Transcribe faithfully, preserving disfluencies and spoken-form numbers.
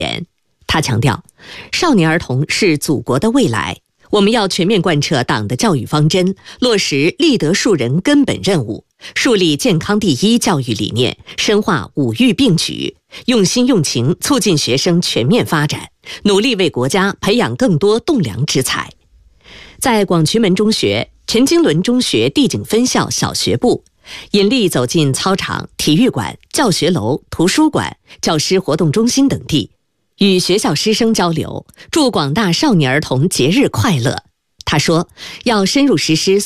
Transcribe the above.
他强调，少年儿童是祖国的未来，我们要全面贯彻党的教育方针，落实立德树人根本任务，树立健康第一教育理念，深化五育并举，用心用情促进学生全面发展，努力为国家培养更多栋梁之才。在广渠门中学、陈经纶中学地景分校小学部，尹力走进操场、体育馆、教学楼、图书馆、教师活动中心等地，与学校师生交流，祝广大少年儿童节日快乐。他说，要深入实施